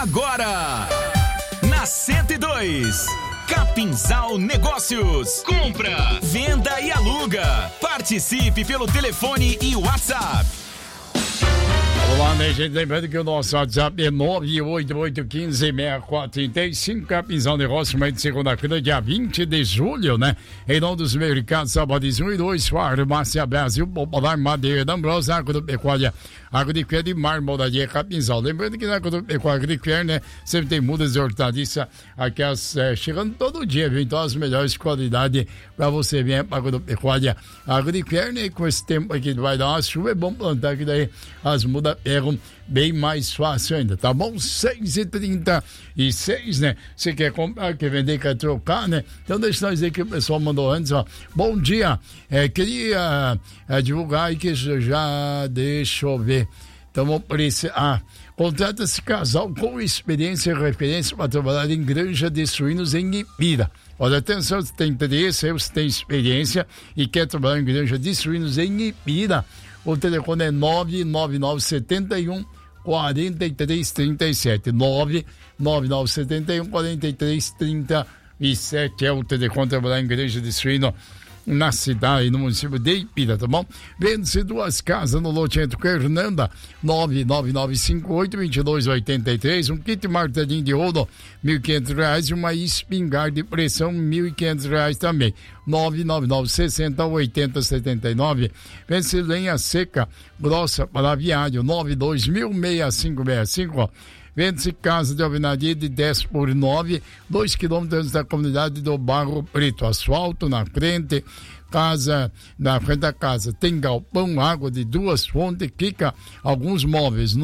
Agora, na 102, Capinzal Negócios. Compra, venda e aluga. Participe pelo telefone e WhatsApp. Olá, né, gente? Lembrando que o nosso WhatsApp é 988156435, Capinzal Negócio, mas de segunda-feira, dia 20 de julho, né? Em nome dos mercados Sabadis 1 e 2, Farmácia Brasil, Popular Madeira, D'Ambrosa, Agropecuária, Agropecuária de Marmoraria Capinzal. Lembrando que na Agropecuária, né, sempre tem mudas de hortaliça, aqui chegando todo dia, viu? Então as melhores qualidades para você vir para a Agropecuária. Agropecuária, né, com esse tempo aqui vai dar uma chuva, é bom plantar, que daí as mudas pegam bem mais fácil ainda, tá bom? 6h36, né? Você quer comprar, quer vender, quer trocar, né? Então deixa nós dizer que o pessoal mandou antes, ó. Bom dia, queria divulgar aí que já, deixa eu ver. Então vamos por isso. Contrata-se casal com experiência e referência para trabalhar em granja de suínos em Ipira. Olha, atenção, você tem interesse, você tem experiência e quer trabalhar em granja de suínos em Ipira. O telefone é 99971 4337. 99971 4337 é o telefone trabalhar em igreja de suíno na cidade, no município de Ipira, tá bom? Vende-se duas casas no lote entre Fernanda, 99958-2283, um kit martelinho de ouro, R$1.500, e uma espingarda de pressão, R$1.500 também. 99960-8079. Vende-se lenha seca, grossa para viário, 9206565. Vende-se casa de alvenaria de 10 por 9, 2 quilômetros da comunidade do Barro Preto. Asfalto na frente, na frente da casa tem galpão, água de 2 fontes, fica alguns móveis.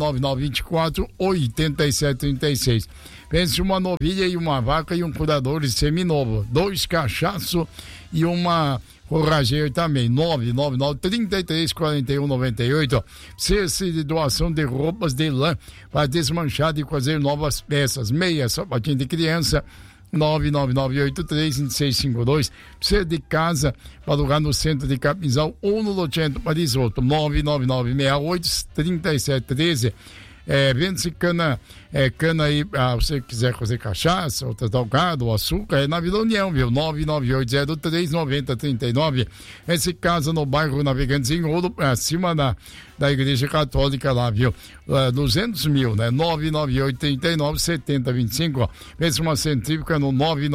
99924-8736. Vende-se uma novilha e uma vaca e um curador seminovo, 2 cachaços e uma forrageiro também, 999-33-41-98. Cesse de doação de roupas de lã para desmanchar e fazer novas peças. Meia, sapatinho de criança, 99983-2652. Precisa de casa para alugar no centro de Capinzal ou no Loteamento Marisoto, 99968-3713. Vende-se cana aí, você quiser fazer cachaça, ou tratar o gado, ou açúcar, é na Vila União, viu? 99803-9039. Esse casa no bairro Navegantes em Ouro, pra cima da Igreja Católica lá, viu? 200 mil, né? 99839-7025. Vende-se uma centrífuga no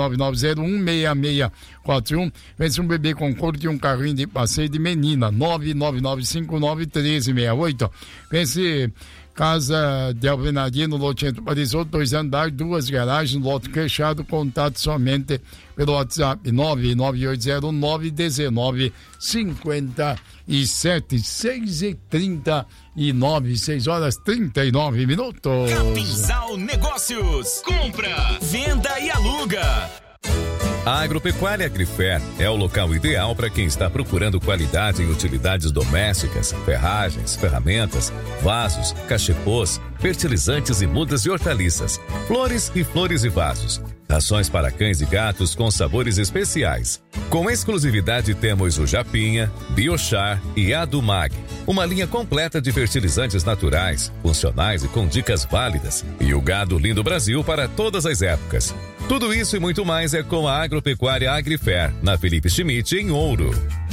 99901-6641. Vende-se um bebê com couro de um carrinho de passeio de menina, 99959-1368. Vende-se casa de alvenaria no lote entre Marisoto, 2 andares, 2 garagens, lote fechado, contato somente pelo WhatsApp 99809-1957, 6h39, 6h39. Capinzal Negócios, compra, venda e aluga. A Agropecuária Agrifer é o local ideal para quem está procurando qualidade em utilidades domésticas, ferragens, ferramentas, vasos, cachepôs, fertilizantes e mudas de hortaliças, flores e vasos. Rações para cães e gatos com sabores especiais. Com exclusividade temos o Japinha, Biochar e Adumag. Uma linha completa de fertilizantes naturais, funcionais e com dicas válidas. E o gado Lindo Brasil para todas as épocas. Tudo isso e muito mais é com a Agropecuária Agrifer, na Felipe Schmidt, em Ouro.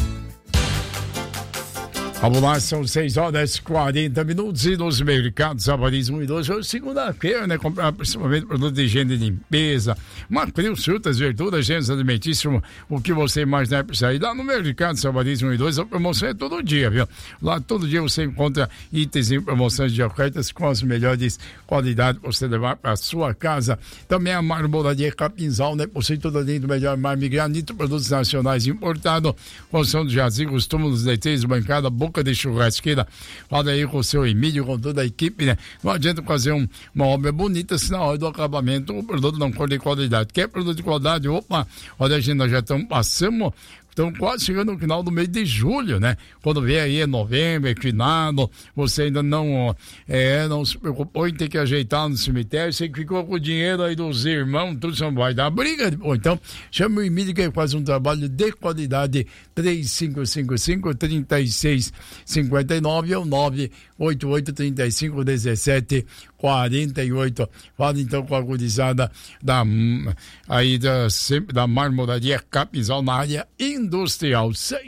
Vamos lá, são 6h40 e nos mercados Sabadis 1 e 2. Hoje, segunda-feira, né? Comprar principalmente produto de higiene e limpeza, macris, frutas, verduras, gêneros alimentícios, o que você imaginar para sair. Lá no mercado Sabadis 1 e 2, a promoção é todo dia, viu? Lá todo dia você encontra itens em promoções de ofertas com as melhores qualidades para você levar para sua casa. Também a Marmoraria Capinzal, né? Possui todo ali do melhor mármore, granito, produtos nacionais importados, construção de jazigos, túmulos, leiteiros, bancada, boca de churrasqueira. Fala aí com o seu Emílio, com toda a equipe, né? Não adianta fazer uma obra bonita se na hora do acabamento o produto não for de qualidade. Quer produto de qualidade? Opa, olha, a gente, nós já passamos Estamos quase chegando no final do mês de julho, né? Quando vem aí é novembro, é finado, você ainda não se preocupou em ter que ajeitar no cemitério, você que ficou com o dinheiro aí dos irmãos, tudo isso vai dar briga. Ou então, chama o Emílio que faz um trabalho de qualidade, 3555-3659 ou 988-35-17 48. Fala então com a gurizada da Marmoraria Capinzal na área industrial.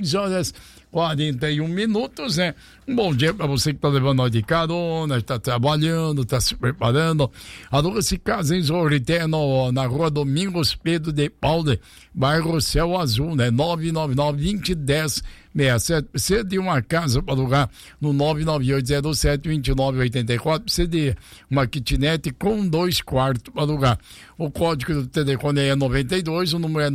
6h41, né? Um bom dia para você que tá levando nós de carona, está trabalhando, está se preparando. Aluga-se casa em Zorité, na rua Domingos Pedro de Paula, bairro Céu Azul, né? 999-2010-67. Precisa de uma casa para alugar no 99807-2984. Precisa de uma kitnet com 2 quartos para alugar. O código do telefone é 92, o número é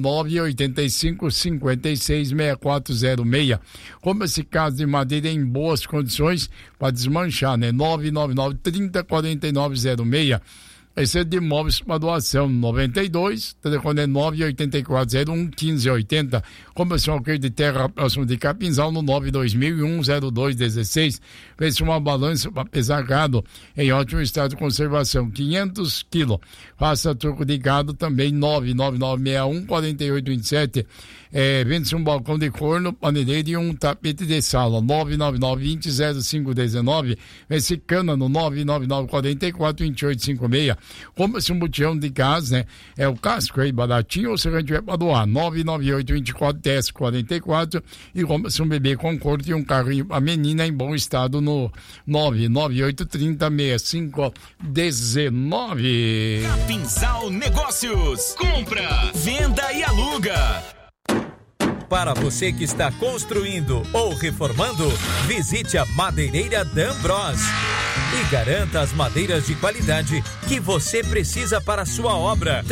985-56-6406. Compra esse casa de madeira em boas condições para desmanchar, né? 999-30-4906. Esse é de imóveis para doação, 92, telefone é 984-01-1580. Comercial de terra próximo de Capinzal, no 92001-0216. Fez uma balança para pesar gado em ótimo estado de conservação, 500 quilos. Faça troco de gado também, 99961-4827. Vende-se um balcão de corno, paneleiro e um tapete de sala, 999-20-0519. Vende-se cana no 999-44-2856. Compra-se um botijão de gás, né? É o casco aí, baratinho, ou se a gente tiver para doar, 998-24-10-44. E compra-se um bebê conforto e um carrinho para menina em bom estado no 998-30-6519. Capinzal Negócios. Compra, venda e aluga. Para você que está construindo ou reformando, visite a Madeireira D'Ambros e garanta as madeiras de qualidade que você precisa para a sua obra.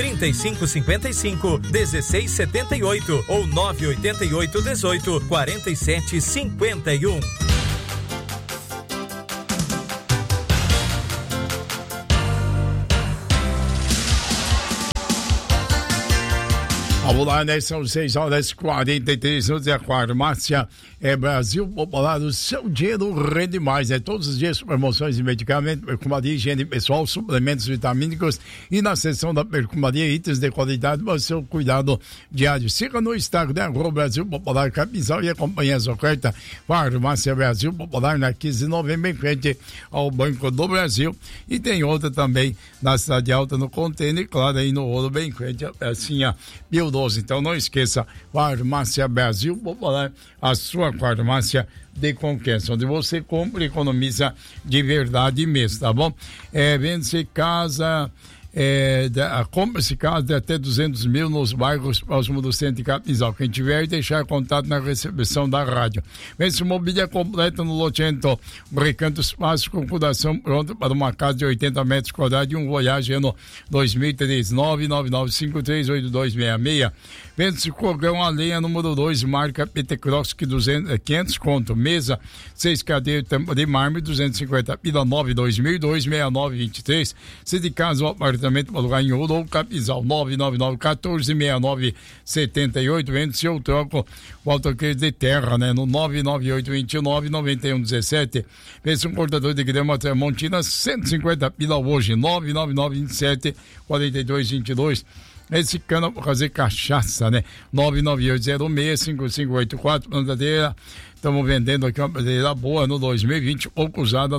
3555-1678 ou 988-18-4751. Vamos lá, né? São 6h43 e a farmácia Brasil Popular. O seu dinheiro rende mais, né? Todos os dias promoções de medicamentos, perfumaria, higiene pessoal, suplementos vitamínicos e na seção da perfumaria, itens de qualidade para o seu cuidado diário. Siga no Instagram, Brasil Popular Capinzal e acompanhe essa oferta. Farmácia Brasil Popular na 15 de novembro, em frente ao Banco do Brasil. E tem outra também na Cidade Alta, no Container, claro, aí no Ouro, bem em frente à pecinha Pio 12. Então não esqueça, Farmácia Brasil Popular, a sua farmácia de confiança, onde você compra e economiza de verdade mesmo, tá bom? Vende-se casa, compra-se casa de até 200 mil nos bairros próximos do centro de Capinzal. Quem tiver, deixar contato na recepção da rádio. Vende-se mobília completa no Lotento, Recanto Espaço com fundação pronta para uma casa de 80 metros quadrados e um Voyage ano 2003, 999538266. Vende-se fogão a lenha número 2, marca PT Cross, que 500 conto. Mesa, 6 cadeiras de mármore, 250 pila, 92002-6923. Se de casa ou apartamento para alugar em Ouro ou Capinzal, 999-14-69-78. Vende-se ou troco o autocrédito de terra, né? No 998-29-9117. Vende-se um cortador de grama Tramontina, 150 pila hoje, 999-27-4222. Esse cano para fazer cachaça, né? 99806-5584, plantadeira. Estamos vendendo aqui uma plantadeira boa no 2020, pouco usada,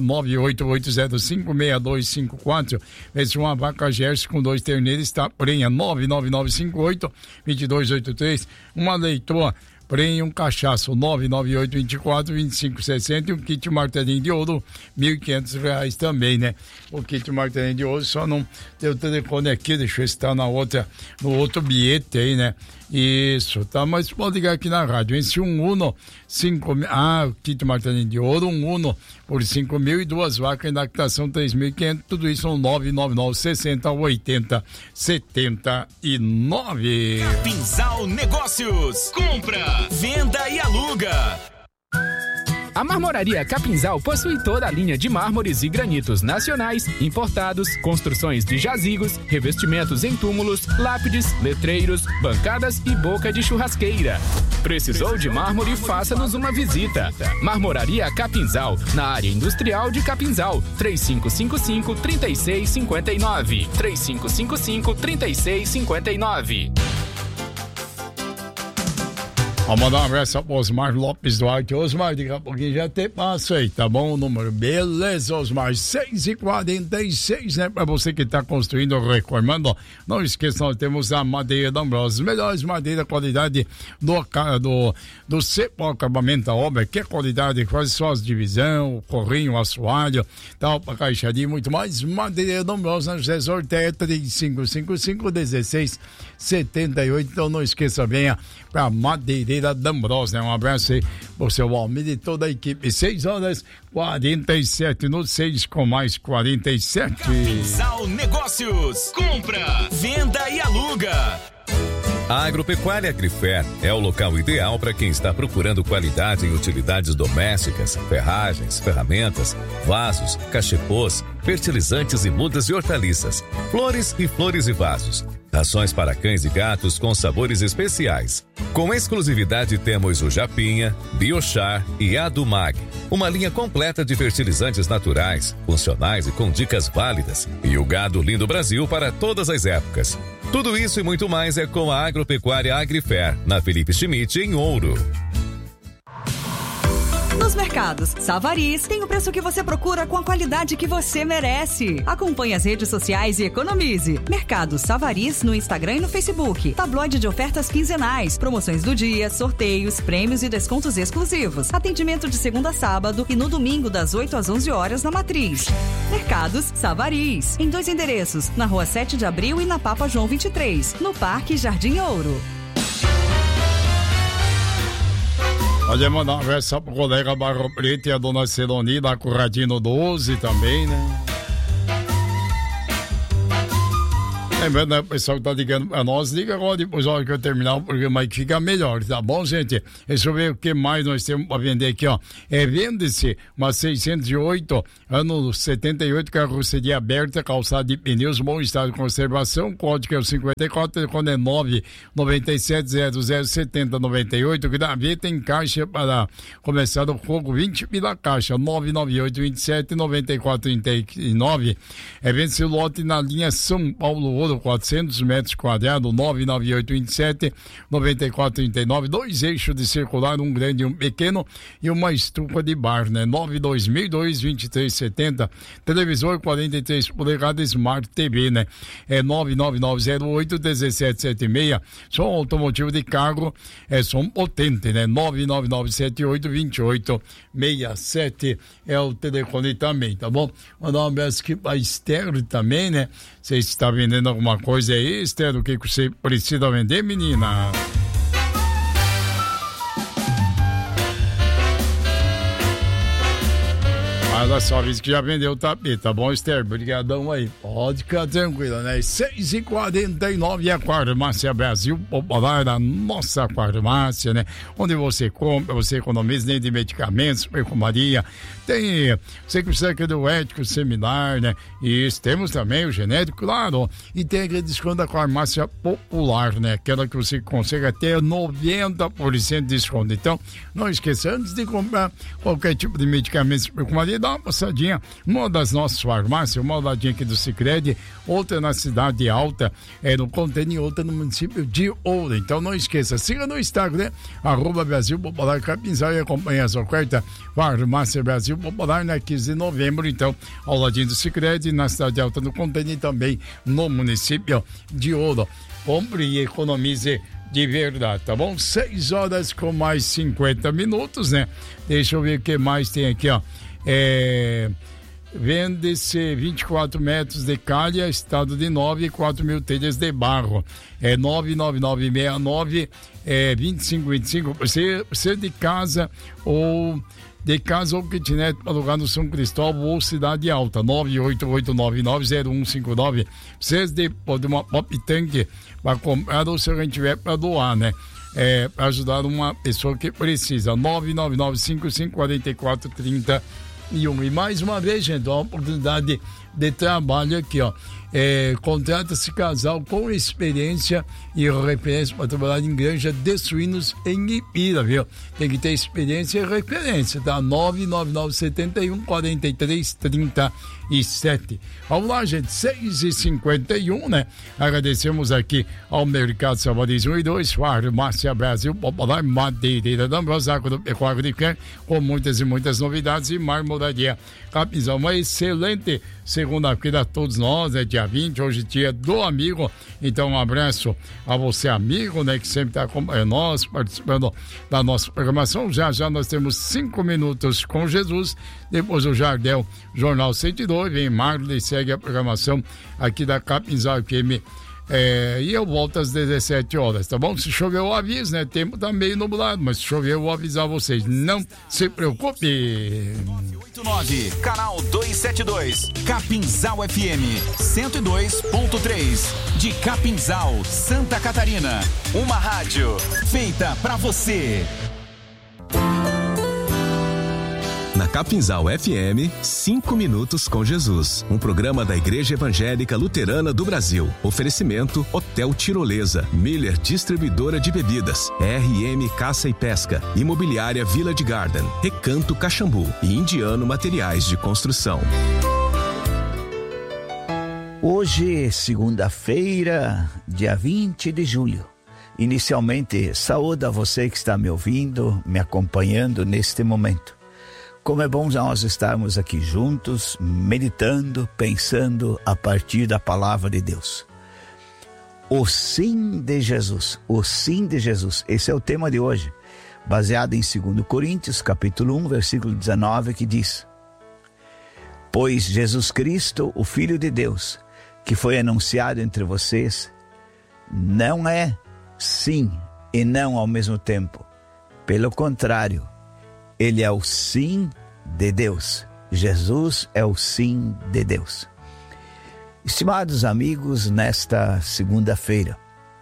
988056254. Esse é uma vaca Gerson com 2 terneiros, está prenha, 99958-2283. Uma leitoa prenha, um cachaço, 998-24-2560 e um kit martelinho de ouro, R$1.500 também, né? O kit martelinho de ouro, só não tem o telefone aqui, deixa eu estar no outro bilhete aí, né? Isso, tá? Mas pode ligar aqui na rádio, esse um Uno, o kit martelinho de ouro, um Uno por 5 mil e 2 vacas em lactação 3.500, tudo isso no 999-60-80-79. Capinzal Negócios, compra, venda e aluga. A Marmoraria Capinzal possui toda a linha de mármores e granitos nacionais, importados, construções de jazigos, revestimentos em túmulos, lápides, letreiros, bancadas e boca de churrasqueira. Precisou de mármore? Faça-nos uma visita. Marmoraria Capinzal, na área industrial de Capinzal, 3555-3659. 3555-3659. Vamos mandar um abraço pro Osmar Lopes Duarte. Osmar, daqui a pouquinho já tem passo aí, tá bom? O número, beleza, Osmar, 6h46, né? Pra você que tá construindo ou reformando, não esqueça, nós temos a Madeira da Ambrosio, melhores madeira, qualidade do CEPO Acabamento da Obra, que é qualidade, faz só as divisão, o corrinho, o assoalho, tal, pra caixaria e muito mais. Madeira da Ambrosio, na José Sorteia, 3555-1678, então não esqueça, venha pra Madeireira D'Ambrosio, né? Um abraço aí pro seu Almir e toda a equipe. 6h47 no 6 com mais 47. Capinzal Negócios. Compra, venda e aluga. A Agropecuária Agrifer é o local ideal para quem está procurando qualidade em utilidades domésticas, ferragens, ferramentas, vasos, cachepôs, fertilizantes e mudas de hortaliças, flores e vasos. Rações para cães e gatos com sabores especiais. Com exclusividade temos o Japinha, Biochar e Adumag. Uma linha completa de fertilizantes naturais, funcionais e com dicas válidas. E o gado Lindo Brasil para todas as épocas. Tudo isso e muito mais é com a Agropecuária Agrifer, na Felipe Schmidt, em Ouro. Nos mercados Savariz tem o preço que você procura com a qualidade que você merece. Acompanhe as redes sociais e economize. Mercado Savariz no Instagram e no Facebook. Tabloide de ofertas quinzenais, promoções do dia, sorteios, prêmios e descontos exclusivos. Atendimento de segunda a sábado e no domingo das 8 às 11 horas na Matriz. Mercados Savariz, em 2 endereços, na Rua 7 de Abril e na Papa João 23, no Parque Jardim Ouro. Pode mandar um abraço pro colega Barro Preto e a dona Celoni da Curradino 12 também, né? Lembrando, né, o pessoal que tá ligando pra nós, liga agora depois da hora que eu terminar o programa aí que fica melhor, tá bom, gente? Deixa eu ver o que mais nós temos pra vender aqui, ó. Vende-se uma 608, ano 78, carroceria aberta, calçada de pneus, bom estado de conservação, código é o 54, telefone é 997007098, graveta em caixa para começar o fogo, 20 pela caixa, 998279439. Vende-se o lote na linha São Paulo, 400 metros quadrados, 99827-9439, 2 eixos de circular, um grande e um pequeno, e uma estufa de bar, né? 92002-2370, televisor 43 polegadas Smart TV, né? 99908-1776, som automotivo de carro, som potente, né? 99978-2867 é o telefone também, tá bom? Mandar um abraço aqui pra Esther também, né? Você está vendendo alguma coisa aí, Esther? O que você precisa vender, menina? Olha só, visto que já vendeu o tapete, tá bom, Esther? Obrigadão aí. Pode ficar tranquila, né? 6h49, a Farmácia Brasil Popular, a nossa farmácia, né? Onde você compra, você economiza nem de medicamentos, perfumaria. Tem, você que precisa aqui do ético seminar, né? E temos também o genérico, claro. E tem aquele desconto da Farmácia Popular, né? Aquela que você consegue até 90% de desconto. Então, não esqueça, antes de comprar qualquer tipo de medicamentos, perfumaria, dá uma passadinha numa das nossas farmácias, uma olhadinha aqui do Sicredi, outra na Cidade Alta, no Contêiner, e outra no município de Ouro. Então não esqueça, siga no Instagram, @Brasil Popular Capinzal, e acompanhe as ofertas Farmácia Brasil Popular na 15 de novembro, então, ao ladinho do Sicredi, na Cidade Alta, no Contêiner, e também no município de Ouro. Compre e economize de verdade, tá bom? 6 horas com mais 50 minutos, né? Deixa eu ver o que mais tem aqui, ó. Vende-se 24 metros de calha, estado de 9 e 4 mil telhas de barro. 99969-2525. Você de casa ou kitnet para alugar no São Cristóvão ou Cidade Alta, 988990159. Vocês de uma pop tank para comprar ou se alguém tiver para doar, né? Para ajudar uma pessoa que precisa. 999554430 61. E mais uma vez, gente, uma oportunidade de trabalho aqui, ó. Contrata-se casal com experiência e referência para trabalhar em granja de suínos em Ipira, viu? Tem que ter experiência e referência, tá? 99971-4337. Vamos lá, gente, 6h51, né? Agradecemos aqui ao Mercado Savariz 1 e 2, Farmácia Brasil, Popular Madeireira da Ambrosa, Agropecuário de Cã, com muitas e muitas novidades, e Marmoraria Capinzal. Uma excelente segunda-feira a todos nós, né? Dia 20, hoje dia do amigo. Então, um abraço a você, amigo, né? Que sempre está acompanhando nós, participando da nossa programação. Já nós temos 5 minutos com Jesus. Depois o Jardel, Jornal 102, vem Marlon e segue a programação aqui da Capinzal FM. E eu volto às 17 horas, tá bom? Se chover eu aviso, né? Tempo tá meio nublado, mas se chover eu vou avisar vocês. Não se preocupe. 989, canal 272, Capinzal FM 102.3, de Capinzal, Santa Catarina. Uma rádio feita pra você. Na Capinzal FM, 5 minutos com Jesus. Um programa da Igreja Evangélica Luterana do Brasil. Oferecimento Hotel Tirolesa, Miller Distribuidora de Bebidas, RM Caça e Pesca, Imobiliária Village Garden, Recanto Caxambu e Indiano Materiais de Construção. Hoje, segunda-feira, dia 20 de julho. Inicialmente, saúde a você que está me ouvindo, me acompanhando neste momento. Como é bom nós estarmos aqui juntos, meditando, pensando a partir da palavra de Deus. O sim de Jesus, o sim de Jesus. Esse é o tema de hoje, baseado em 2 Coríntios, capítulo 1, versículo 19, que diz: Pois Jesus Cristo, o Filho de Deus, que foi anunciado entre vocês, não é sim e não ao mesmo tempo. Pelo contrário, Ele é o sim de Deus. Jesus é o sim de Deus. Estimados amigos, nesta segunda-feira,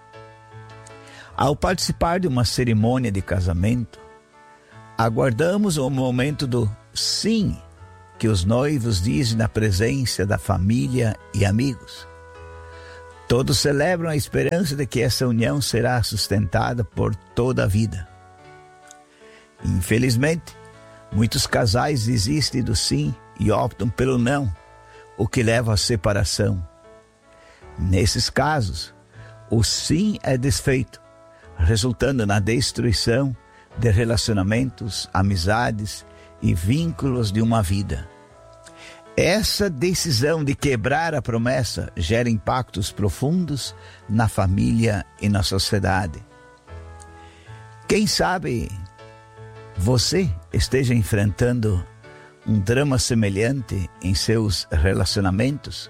ao participar de uma cerimônia de casamento, aguardamos o momento do sim que os noivos dizem na presença da família e amigos. Todos celebram a esperança de que essa união será sustentada por toda a vida. Infelizmente, muitos casais desistem do sim e optam pelo não, o que leva à separação. Nesses casos, o sim é desfeito, resultando na destruição de relacionamentos, amizades e vínculos de uma vida. Essa decisão de quebrar a promessa gera impactos profundos na família e na sociedade. Quem sabe você esteja enfrentando um drama semelhante em seus relacionamentos?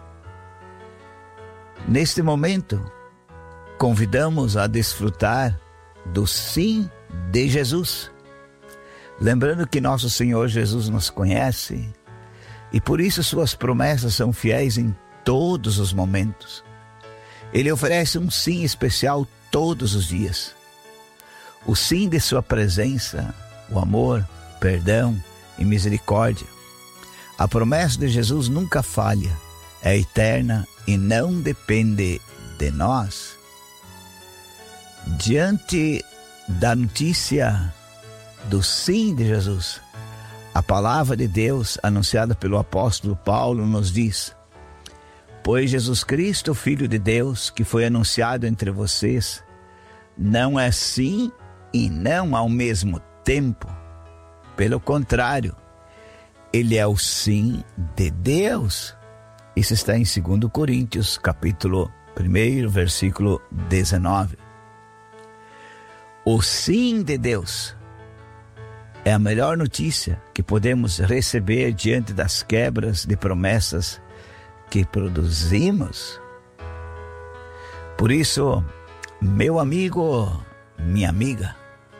Neste momento, convidamos a desfrutar do sim de Jesus. Lembrando que nosso Senhor Jesus nos conhece e por isso suas promessas são fiéis em todos os momentos. Ele oferece um sim especial todos os dias. O sim de sua presença, o amor, perdão e misericórdia. A promessa de Jesus nunca falha, é eterna e não depende de nós. Diante da notícia do sim de Jesus, a palavra de Deus anunciada pelo apóstolo Paulo nos diz: Pois Jesus Cristo, Filho de Deus, que foi anunciado entre vocês, não é sim e não ao mesmo tempo. Pelo contrário, Ele é o sim de Deus. Isso está em 2 Coríntios, capítulo 1, versículo 19. O sim de Deus é a melhor notícia que podemos receber diante das quebras de promessas que produzimos. Por isso, meu amigo, minha amiga,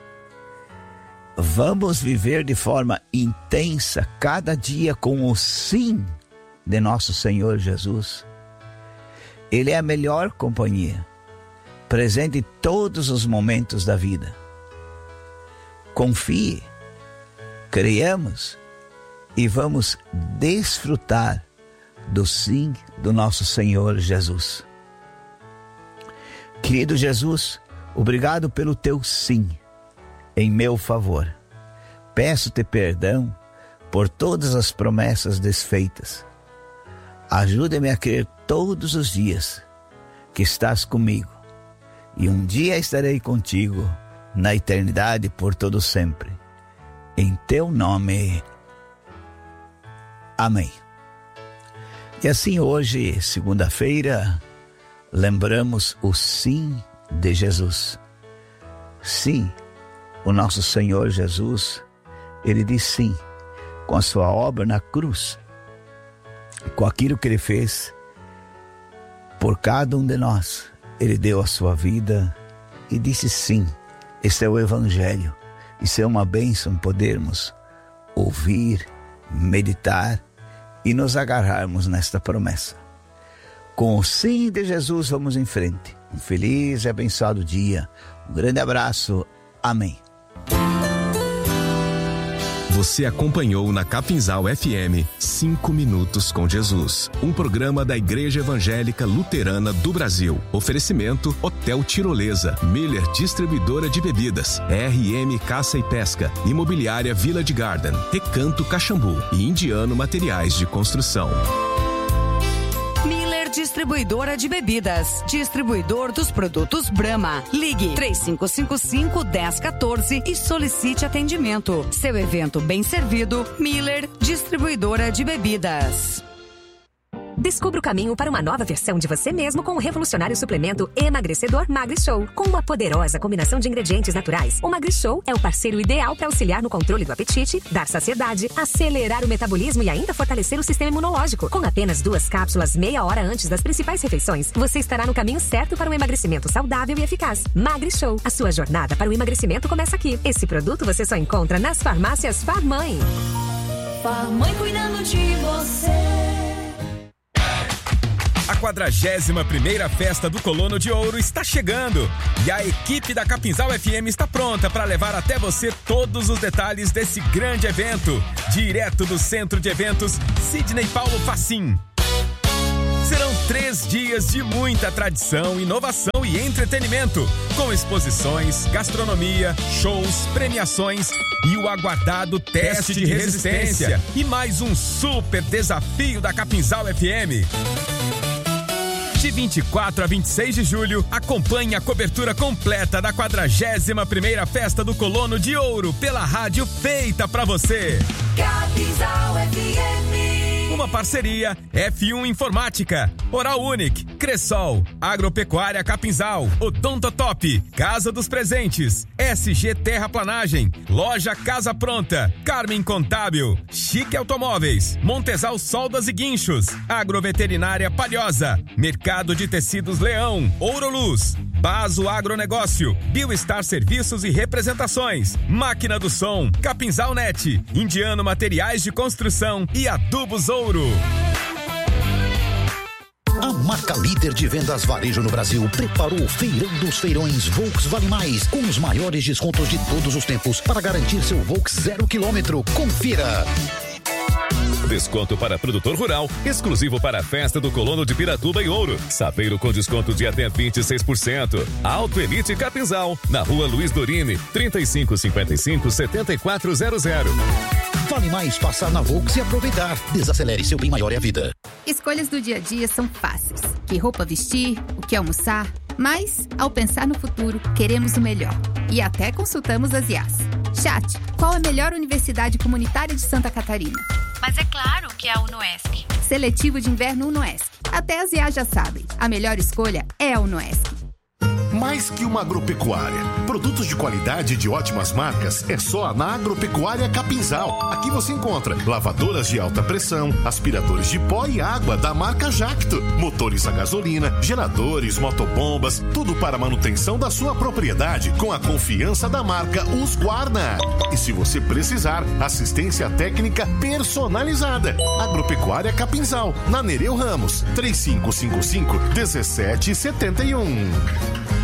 vamos viver de forma intensa cada dia com o sim de nosso Senhor Jesus. Ele é a melhor companhia, presente em todos os momentos da vida. Confie, creiamos e vamos desfrutar do sim do nosso Senhor Jesus. Querido Jesus, obrigado pelo teu sim em meu favor. Peço-te perdão por todas as promessas desfeitas. Ajuda-me a crer todos os dias que estás comigo e um dia estarei contigo na eternidade por todo sempre. Em teu nome. Amém. E assim hoje, segunda-feira, lembramos o sim de Jesus. Sim, o nosso Senhor Jesus, Ele diz sim com a sua obra na cruz, com aquilo que Ele fez por cada um de nós. Ele deu a sua vida e disse sim. Esse é o Evangelho. Isso é uma bênção podermos ouvir, meditar e nos agarrarmos nesta promessa. Com o sim de Jesus vamos em frente. Um feliz e abençoado dia. Um grande abraço. Amém. Você acompanhou na Capinzal FM 5 Minutos com Jesus, um programa da Igreja Evangélica Luterana do Brasil. Oferecimento Hotel Tirolesa, Miller Distribuidora de Bebidas, RM Caça e Pesca, Imobiliária Village Garden, Recanto Caxambu e Indiano Materiais de Construção. Distribuidora de bebidas, distribuidor dos produtos Brahma. Ligue 3555-1014 e solicite atendimento. Seu evento bem servido, Miller Distribuidora de Bebidas. Descubra o caminho para uma nova versão de você mesmo com o revolucionário suplemento emagrecedor MagriShow. Com uma poderosa combinação de ingredientes naturais, o MagriShow é o parceiro ideal para auxiliar no controle do apetite, dar saciedade, acelerar o metabolismo e ainda fortalecer o sistema imunológico. Com apenas 2 cápsulas meia hora antes das principais refeições, você estará no caminho certo para um emagrecimento saudável e eficaz. MagriShow, a sua jornada para o emagrecimento começa aqui. Esse produto você só encontra nas farmácias Farmãe. Farmãe cuidando de você. A 41ª Festa do Colono de Ouro está chegando e a equipe da Capinzal FM está pronta para levar até você todos os detalhes desse grande evento, direto do Centro de Eventos Sidney Paulo Facim. Serão 3 dias de muita tradição, inovação e entretenimento, com exposições, gastronomia, shows, premiações e o aguardado teste de resistência e mais um super desafio da Capinzal FM. De 24 a 26 de julho, acompanhe a cobertura completa da 41ª Festa do Colono de Ouro pela rádio feita pra você. Capinzal FM. Uma parceria F1 Informática, Oral Unique, Cressol, Agropecuária Capinzal, Odontotop, Casa dos Presentes, SG Terraplanagem, Loja Casa Pronta, Carmen Contábil, Chique Automóveis, Montesal Soldas e Guinchos, Agroveterinária Palhosa, Mercado de Tecidos Leão, Ouroluz, Baso Agronegócio, Biostar Serviços e Representações, Máquina do Som, Capinzal Net, Indiano Materiais de Construção e Adubos Ouro. A marca líder de vendas varejo no Brasil preparou o Feirão dos Feirões Volks Vale Mais, com os maiores descontos de todos os tempos para garantir seu Volks 0 km. Confira! Desconto para produtor rural, exclusivo para a Festa do Colono de Piratuba e Ouro. Saveiro com desconto de até 26%. Auto Elite Capinzal, na Rua Luiz Dorini, 3555-7400. Vale mais passar na Volks e aproveitar. Desacelere, seu bem maior é a vida. Escolhas do dia a dia são fáceis. Que roupa vestir, o que almoçar. Mas, ao pensar no futuro, queremos o melhor. E até consultamos as IAs. Chat, qual a melhor universidade comunitária de Santa Catarina? Mas é claro que é a UNOESC. Seletivo de inverno UNOESC. Até as IAs já sabem. A melhor escolha é a UNOESC. Mais que uma agropecuária. Produtos de qualidade e de ótimas marcas é só na Agropecuária Capinzal. Aqui você encontra lavadoras de alta pressão, aspiradores de pó e água da marca Jacto, motores a gasolina, geradores, motobombas, tudo para a manutenção da sua propriedade com a confiança da marca Husqvarna. E se você precisar, assistência técnica personalizada. Agropecuária Capinzal, na Nereu Ramos, 3555-1771.